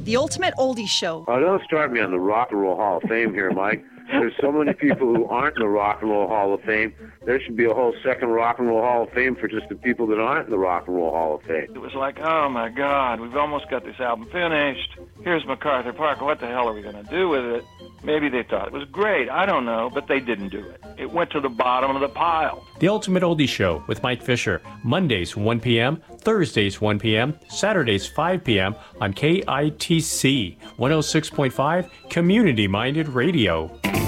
The Ultimate Oldies Show. Oh, don't start me on the Rock and Roll Hall of Fame here, Mike. There's so many people who aren't in the Rock and Roll Hall of Fame. There should be a whole second Rock and Roll Hall of Fame for just the people that aren't in the Rock and Roll Hall of Fame. It was like, oh my God, we've almost got this album finished. Here's MacArthur Park. What the hell are we going to do with it? Maybe they thought it was great. I don't know, but they didn't do it. It went to the bottom of the pile. The Ultimate Oldies Show with Mike Fisher. Mondays, 1 p.m., Thursdays, 1 p.m., Saturdays, 5 p.m. on KITC 106.5 Community-Minded Radio.